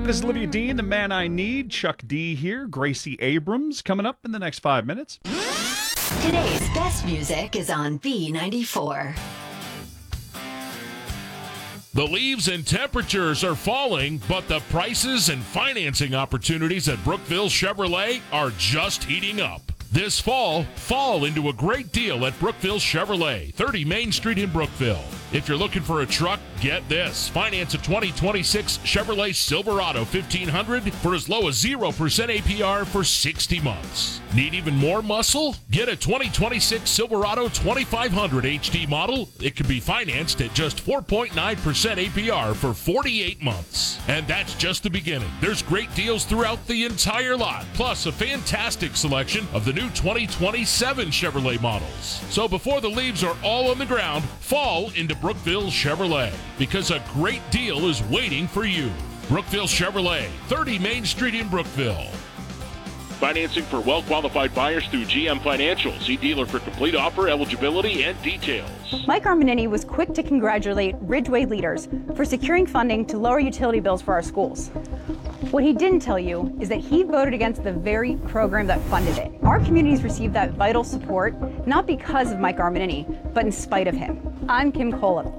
This is Olivia Dean, the man I need. Chuck D here. Gracie Abrams coming up in the next 5 minutes. Today's best music is on B94. The leaves and temperatures are falling, but the prices and financing opportunities at Brookville Chevrolet are just heating up. This fall into a great deal at Brookville Chevrolet, 30 Main Street in Brookville. If you're looking for a truck, get this. Finance a 2026 Chevrolet Silverado 1500 for as low as 0% APR for 60 months. Need even more muscle? Get a 2026 Silverado 2500 HD model. It can be financed at just 4.9% APR for 48 months. And that's just the beginning. There's great deals throughout the entire lot, plus a fantastic selection of the new 2027 Chevrolet models. So before the leaves are all on the ground, fall into Brookville Chevrolet, because a great deal is waiting for you. Brookville Chevrolet, 30 Main Street in Brookville. Financing for well-qualified buyers through GM Financial. See dealer for complete offer, eligibility, and details. Mike Armanini was quick to congratulate Ridgeway leaders for securing funding to lower utility bills for our schools. What he didn't tell you is that he voted against the very program that funded it. Our communities received that vital support not because of Mike Armanini, but in spite of him. I'm Kim Kolob.